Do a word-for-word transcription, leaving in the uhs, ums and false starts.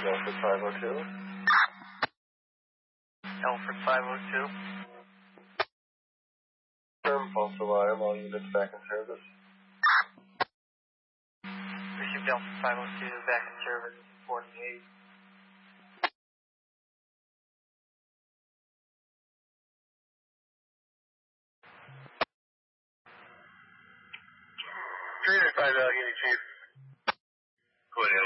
Alfred five oh two. Alfred five oh two. Confirm false alarm, all units back in service. Received Alpha five oh two, back in service, forty-eight. three eight five, uh, Unit Chief. Go ahead,